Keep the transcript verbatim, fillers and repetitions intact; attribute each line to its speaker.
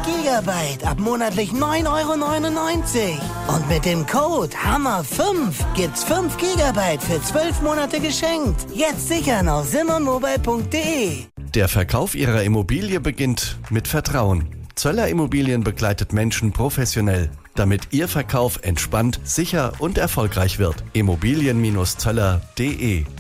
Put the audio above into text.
Speaker 1: Gigabyte ab monatlich neun Euro neunundneunzig. Und mit dem Code Hammer fünf gibt's fünf Gigabyte für zwölf Monate geschenkt. Jetzt sichern auf simonmobile punkt de.
Speaker 2: Der Verkauf Ihrer Immobilie beginnt mit Vertrauen. Zöller Immobilien begleitet Menschen professionell, damit Ihr Verkauf entspannt, sicher und erfolgreich wird. Immobilien Bindestrich Zöller punkt de